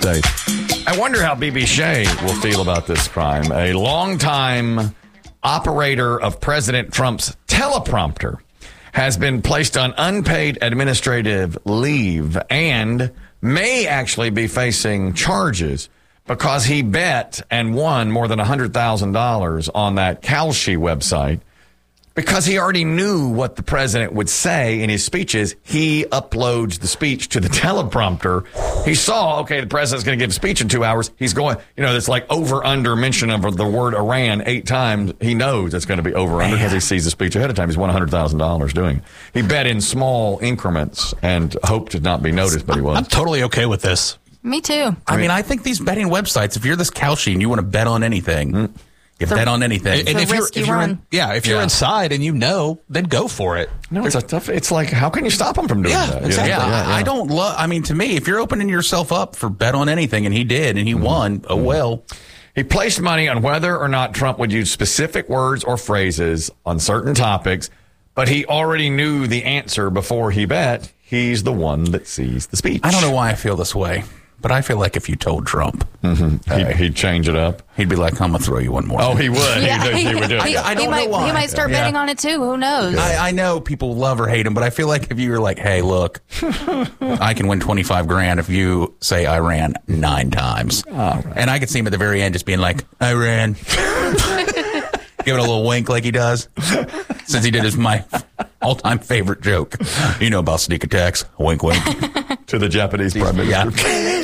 States. I wonder how B.B. Shea will feel about this crime. A longtime operator of President Trump's teleprompter has been placed on unpaid administrative leave and may actually be facing charges because he bet and won more than $100,000 on that Kalshi website. Because he already knew what the president would say in his speeches, he uploads the speech to the teleprompter. He saw, okay, the president's going to give a speech in 2 hours. He's going, it's like over-under mention of the word Iran 8 times. He knows it's going to be over-under because he sees the speech ahead of time. He's won $100,000 doing it. He bet in small increments and hoped to not be noticed, but he was. I'm totally okay with this. Me too. I think these betting websites, if you're this Kalshi and you want to bet on anything... You bet on anything. And if you're inside and then go for it. No, it's like, how can you stop him from doing that? Exactly. I don't to me, if you're opening yourself up for bet on anything, and he did, and he won, well. He placed money on whether or not Trump would use specific words or phrases on certain topics, but he already knew the answer before he bet. He's the one that sees the speech. I don't know why I feel this way. But I feel like if you told Trump, he'd change it up. He'd be like, I'm going to throw you one more. Oh, he would. Yeah, he would do it. I don't know why. He might start betting on it, too. Who knows? I know people love or hate him, but I feel like if you were like, hey, look, I can win $25,000 if you say I ran 9 times. Right. And I could see him at the very end just being like, I ran. Give it a little wink like he does. Since he did my all-time favorite joke. You know about sneak attacks. Wink, wink. To the Japanese prime minister. Yeah.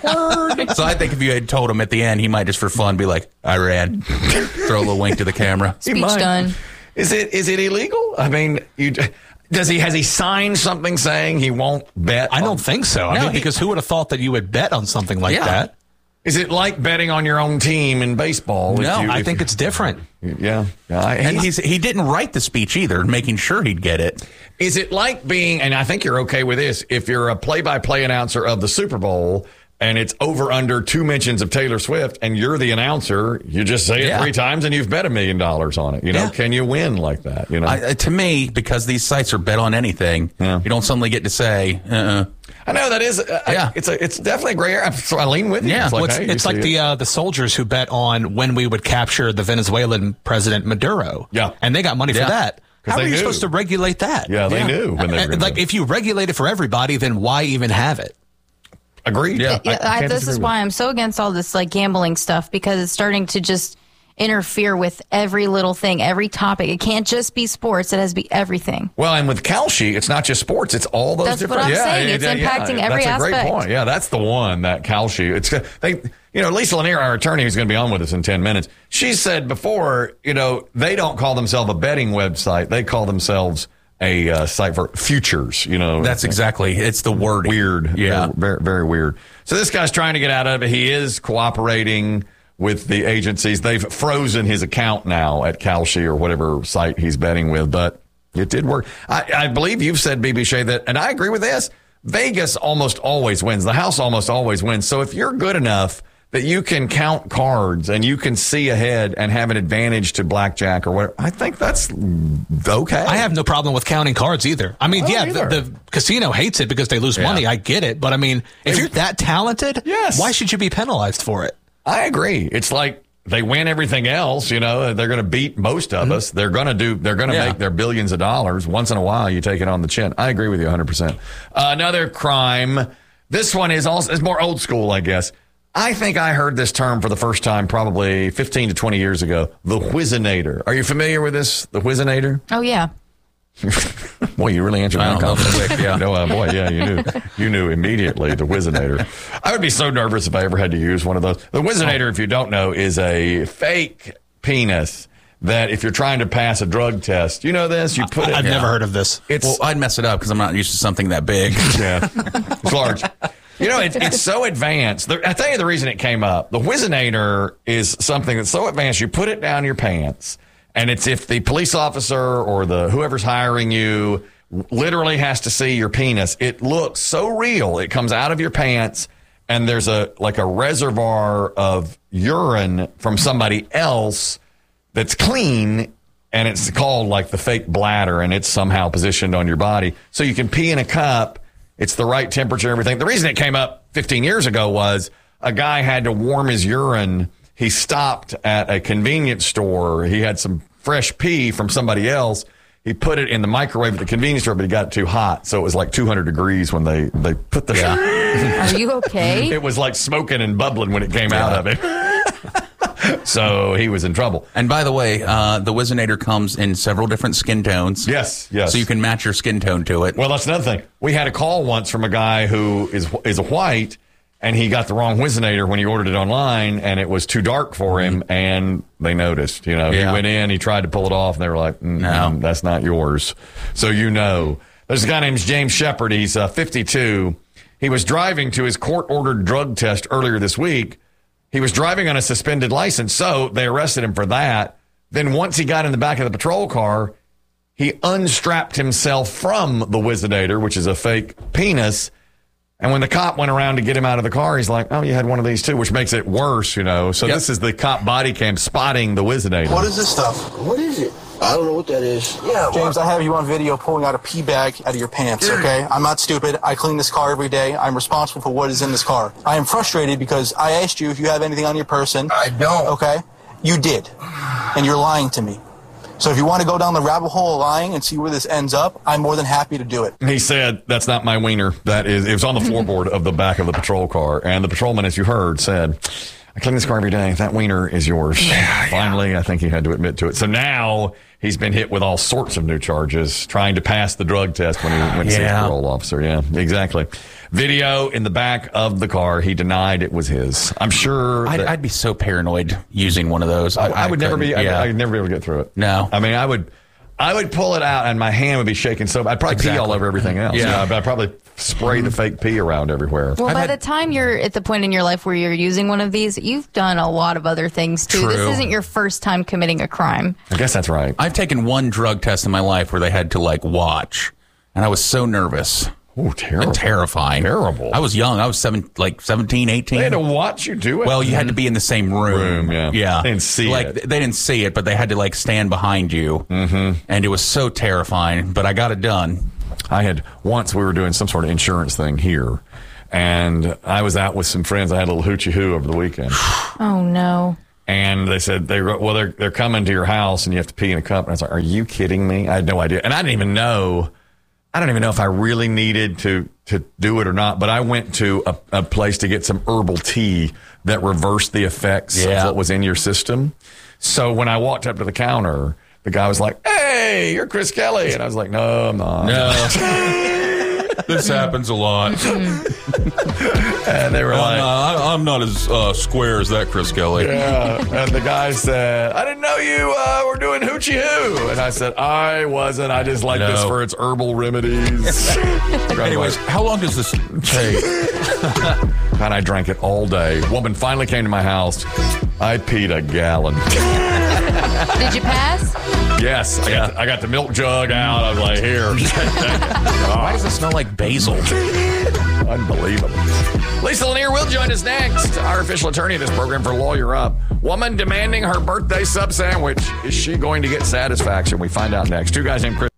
So I think if you had told him at the end, he might just for fun be like, I ran. Throw a little wink to the camera. Speech done. Is it illegal? I mean, has he signed something saying he won't bet? I don't think so. Because who would have thought that you would bet on something like that? Is it like betting on your own team in baseball? No, I think it's different. Yeah. And he didn't write the speech either, making sure he'd get it. Is it like being, and I think you're okay with this, if you're a play-by-play announcer of the Super Bowl and it's over under 2 mentions of Taylor Swift and you're the announcer, you just say it 3 times and you've bet $1 million on it. Can you win like that? To me, because these sites are bet on anything, you don't suddenly get to say, I know that is, it's definitely a gray area. So I lean with you. Yeah, it's like, the soldiers who bet on when we would capture the Venezuelan president Maduro. Yeah. And they got money for that. How are you supposed to regulate that? Yeah, they knew. When they like, if you regulate it for everybody, then why even have it? Agreed. Yeah. This is why I'm so against all this gambling stuff, because it's starting to just interfere with every little thing, every topic. It can't just be sports. It has to be everything. Well, and with Kalshi, it's not just sports. It's all those different. That's what I'm saying. It's impacting every aspect. That's a great point. Yeah, that's the one, that Kalshi. Lisa Lanier, our attorney, who's going to be on with us in 10 minutes, she said before, they don't call themselves a betting website. They call themselves a site for futures, That's exactly. It's the word. Weird. Yeah. Very, very weird. So this guy's trying to get out of it. He is cooperating with the agencies. They've frozen his account now at Kalshi or whatever site he's betting with, but it did work. I believe you've said, B.B. Shea, that, and I agree with this, Vegas almost always wins. The house almost always wins. So if you're good enough that you can count cards and you can see ahead and have an advantage to blackjack or whatever, I think that's okay. I have no problem with counting cards either. I mean, the casino hates it because they lose money. I get it. But I mean, if you're that talented, why should you be penalized for it? I agree. It's like they win everything else. They're going to beat most of us. They're going to make their billions of dollars. Once in a while, you take it on the chin. I agree with you 100%. Another crime. This one is more old school, I guess. I think I heard this term for the first time probably 15 to 20 years ago. The Whizzinator. Are you familiar with this? The Whizzinator? Oh, yeah. Boy, you really answered that quick. Yeah. You knew immediately, the Whizzinator. I would be so nervous if I ever had to use one of those. The Whizzinator, if you don't know, is a fake penis that if you're trying to pass a drug test, you know this? You put it. I've never heard of this. I'd mess it up because I'm not used to something that big. Yeah. It's large. It's so advanced. I'll tell you the reason it came up. The Whizzinator is something that's so advanced, you put it down your pants. And it's if the police officer or whoever's hiring you literally has to see your penis. It looks so real. It comes out of your pants, and there's a reservoir of urine from somebody else that's clean, and it's called like the fake bladder, and it's somehow positioned on your body. So you can pee in a cup. It's the right temperature and everything. The reason it came up 15 years ago was a guy had to warm his urine. He stopped at a convenience store. He had some fresh pee from somebody else. He put it in the microwave at the convenience store, but he got it too hot. So it was like 200 degrees when they put the... Are you okay? It was like smoking and bubbling when it came out of it. So he was in trouble. And by the way, the Whizzinator comes in several different skin tones. Yes. So you can match your skin tone to it. Well, that's another thing. We had a call once from a guy who is a white, and he got the wrong Whizzinator when he ordered it online, and it was too dark for him, and they noticed. He went in, he tried to pull it off, and they were like, no, that's not yours. So there's a guy named James Shepard. He's 52. He was driving to his court-ordered drug test earlier this week. He was driving on a suspended license, so they arrested him for that. Then once he got in the back of the patrol car, he unstrapped himself from the Whizzinator, which is a fake penis. And when the cop went around to get him out of the car, he's like, oh, you had one of these too, which makes it worse, So This is the cop body cam spotting the Whizzinator. What is this stuff? What is it? I don't know what that is. Yeah, James, I have you on video pulling out a pee bag out of your pants, okay? I'm not stupid. I clean this car every day. I'm responsible for what is in this car. I am frustrated because I asked you if you have anything on your person. I don't. Okay? You did. And you're lying to me. So if you want to go down the rabbit hole of lying and see where this ends up, I'm more than happy to do it. He said, that's not my wiener. It was on the floorboard of the back of the patrol car. And the patrolman, as you heard, said, I clean this car every day. That wiener is yours. Finally, I think he had to admit to it. So now he's been hit with all sorts of new charges, trying to pass the drug test when he went to see his parole officer. Yeah, exactly. Video in the back of the car. He denied it was his. I'm sure. I'd be so paranoid using one of those. I would never be. I'd never be able to get through it. No. I mean, I would pull it out and my hand would be shaking. So I'd probably pee all over everything else. Yeah. I'd probably spray the fake pee around everywhere. Well, by the time you're at the point in your life where you're using one of these, you've done a lot of other things too. True. This isn't your first time committing a crime. I guess that's right. I've taken one drug test in my life where they had to watch, and I was so nervous. Oh, terrible. And terrifying. Terrible. I was young. I was 17, 18. They had to watch you do it? Well, you had to be in the same room. Yeah. They didn't see it. They didn't see it, but they had to stand behind you. Mm-hmm. And it was so terrifying, but I got it done. Once we were doing some sort of insurance thing here, and I was out with some friends. I had a little hoochie hoo over the weekend. Oh, no. And they said, they're coming to your house and you have to pee in a cup. And I was like, are you kidding me? I had no idea. And I don't even know if I really needed to do it or not, but I went to a place to get some herbal tea that reversed the effects of what was in your system. So when I walked up to the counter, the guy was like, hey, you're Chris Kelly. And I was like, no, I'm not. No. This happens a lot. And they were like, I'm not as square as that Chris Kelly. Yeah. And the guy said, I didn't know you were doing hoochie hoo. And I said, I wasn't. I just like this for its herbal remedies. Anyways, how long does this take? And I drank it all day. Woman finally came to my house. I peed a gallon. Did you pass? Yes. I got the milk jug out. I was like, here. Why does it smell like basil? Unbelievable. Lisa Lanier will join us next. Our official attorney of this program for Lawyer Up. Woman demanding her birthday sub sandwich. Is she going to get satisfaction? We find out next. Two guys named Chris.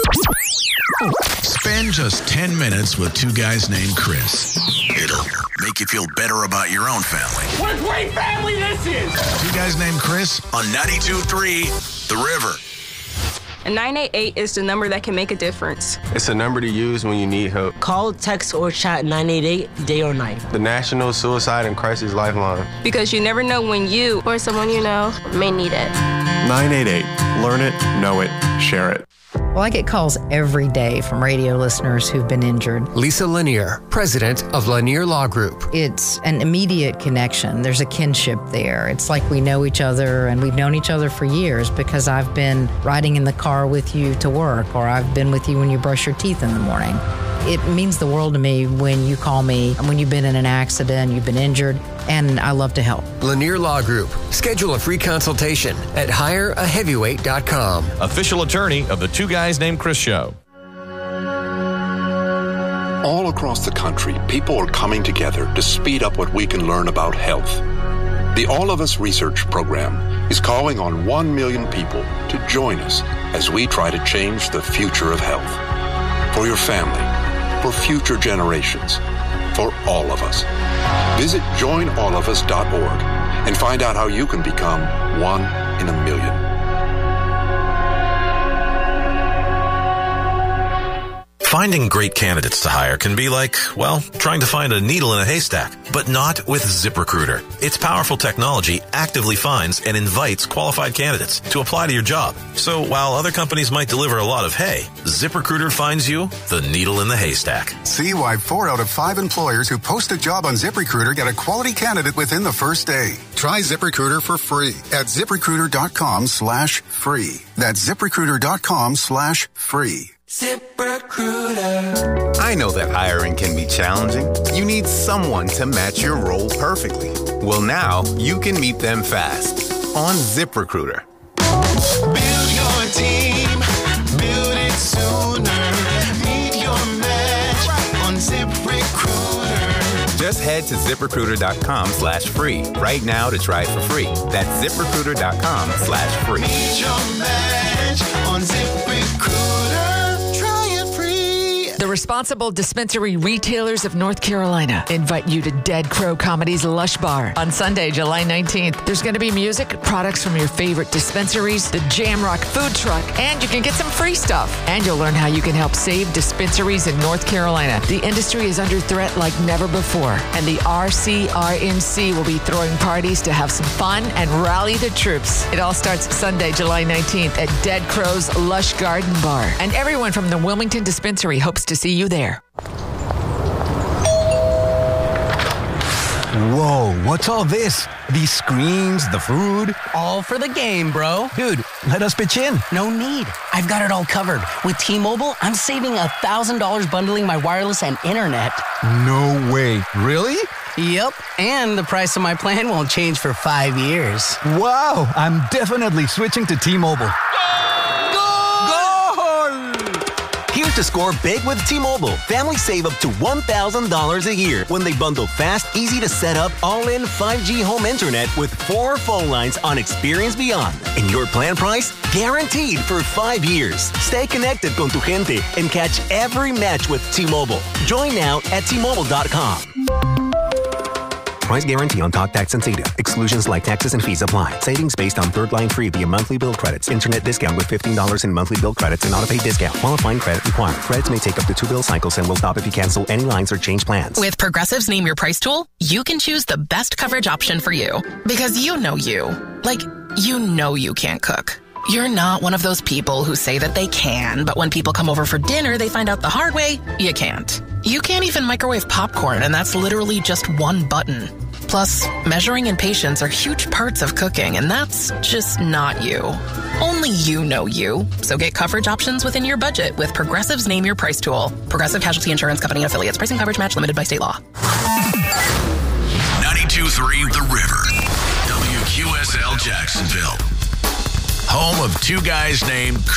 Spend just 10 minutes with two guys named Chris. It'll make you feel better about your own family. What a great family this is! Two guys named Chris on 92.3 The River. And 988 is the number that can make a difference. It's a number to use when you need help. Call, text, or chat 988 day or night. The National Suicide and Crisis Lifeline. Because you never know when you or someone you know may need it. 988. Learn it, know it, share it. Well, I get calls every day from radio listeners who've been injured. Lisa Lanier, president of Lanier Law Group. It's an immediate connection. There's a kinship there. It's like we know each other, and we've known each other for years because I've been riding in the car with you to work, or I've been with you when you brush your teeth in the morning. It means the world to me when you call me, when you've been in an accident, you've been injured, and I love to help. Lanier Law Group. Schedule a free consultation at hireaheavyweight.com. Official attorney of the Two Guys Named Chris show. All across the country, people are coming together to speed up what we can learn about health. The All of Us Research Program is calling on 1 million people to join us as we try to change the future of health. For your family, for future generations, for all of us. Visit joinallofus.org and find out how you can become one in a million. Finding great candidates to hire can be like, well, trying to find a needle in a haystack, but not with ZipRecruiter. Its powerful technology actively finds and invites qualified candidates to apply to your job. So while other companies might deliver a lot of hay, ZipRecruiter finds you the needle in the haystack. See why 4 out of 5 employers who post a job on ZipRecruiter get a quality candidate within the first day. Try ZipRecruiter for free at ZipRecruiter.com/free. That's ZipRecruiter.com/free. ZipRecruiter. I know that hiring can be challenging. You need someone to match your role perfectly. Well, now you can meet them fast on ZipRecruiter. Build your team, build it sooner. Meet your match on ZipRecruiter. Just head to ZipRecruiter.com/free right now to try it for free. That's ZipRecruiter.com/free. Meet your match on ZipRecruiter. The responsible dispensary retailers of North Carolina invite you to Dead Crow Comedy's Lush Bar on Sunday, July 19th. There's going to be music, products from your favorite dispensaries, the Jamrock food truck, and you can get some free stuff. And you'll learn how you can help save dispensaries in North Carolina. The industry is under threat like never before, and the RCRNC will be throwing parties to have some fun and rally the troops. It all starts Sunday, July 19th at Dead Crow's Lush Garden Bar. And everyone from the Wilmington Dispensary hopes to see you there. Whoa, what's all this? These screens, the food? All for the game, bro. Dude, let us pitch in. No need. I've got it all covered. With T-Mobile, I'm saving $1,000 bundling my wireless and internet. No way. Really? Yep. And the price of my plan won't change for 5 years. Wow, I'm definitely switching to T-Mobile. Here to score big with T-Mobile. Families save up to $1,000 a year when they bundle fast, easy to set up, all-in 5G home internet with 4 phone lines on Experience Beyond. And your plan price? Guaranteed for 5 years. Stay connected con tu gente and catch every match with T-Mobile. Join now at T-Mobile.com. Price guarantee on talk, text, and data. Exclusions like taxes and fees apply. Savings based on third line free via monthly bill credits. Internet discount with $15 in monthly bill credits and auto-pay discount. Qualifying credit required. Credits may take up to 2 bill cycles and will stop if you cancel any lines or change plans. With Progressive's Name Your Price tool, you can choose the best coverage option for you. Because you know you. Like, you know you can't cook. You're not one of those people who say that they can, but when people come over for dinner, they find out the hard way, you can't. You can't even microwave popcorn, and that's literally just one button. Plus, measuring and patience are huge parts of cooking, and that's just not you. Only you know you. So get coverage options within your budget with Progressive's Name Your Price tool. Progressive Casualty Insurance Company and affiliates. Pricing coverage match limited by state law. 92.3 The River. WQSL Jacksonville. Home of 2 guys named